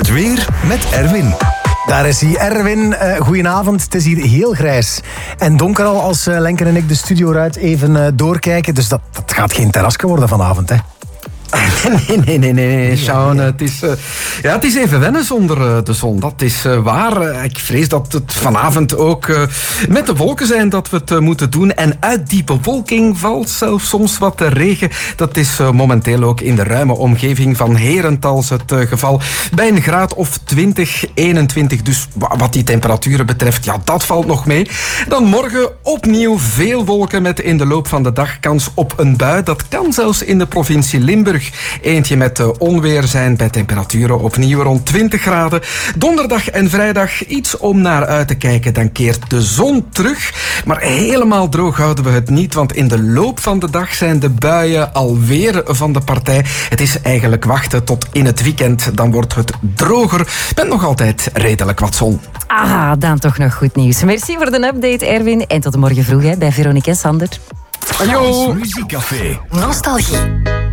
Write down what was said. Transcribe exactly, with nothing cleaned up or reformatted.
weer met Erwin. Daar is hij, Erwin. Uh, goedenavond. Het is hier heel grijs en donker al als uh, Lenken en ik de studioruit even uh, doorkijken. Dus dat, dat gaat geen terrasje worden vanavond, hè? Nee, nee, nee, nee, nee. Sean, het is, uh, ja, het is even wennen zonder uh, de zon. Dat is uh, waar. Uh, ik vrees dat het vanavond ook uh, met de wolken zijn dat we het uh, moeten doen. En uit die bewolking valt zelfs soms wat de regen. Dat is uh, momenteel ook in de ruime omgeving van Herentals het uh, geval. Bij een graad of twintig, eenentwintig. Dus wat die temperaturen betreft, ja, dat valt nog mee. Dan morgen opnieuw veel wolken met in de loop van de dag kans op een bui. Dat kan zelfs in de provincie Limburg. Eentje met uh, onweer zijn bij temperaturen opnieuw rond twintig graden. Donderdag en vrijdag iets om naar uit te kijken. Dan keert de zon terug. Maar helemaal droog houden we het niet. Want in de loop van de dag zijn de buien alweer van de partij. Het is eigenlijk wachten tot in het weekend. Dan wordt het droger. Met nog altijd redelijk wat zon. Ah, dan toch nog goed nieuws. Merci voor de update, Erwin. En tot morgen vroeg hè, bij Veronique en Sander. Ajo. Muziekcafé. Nostalgie.